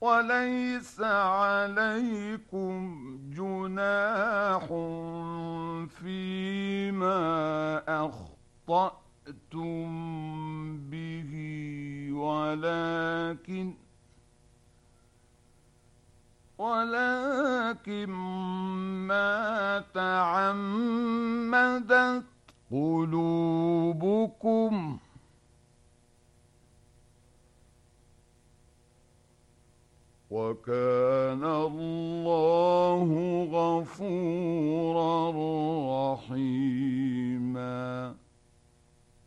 وليس عليكم جناح فيما أخطأتم به، ولكن ما تعمدت قلوبكم. وكان الله غفورا رحيما.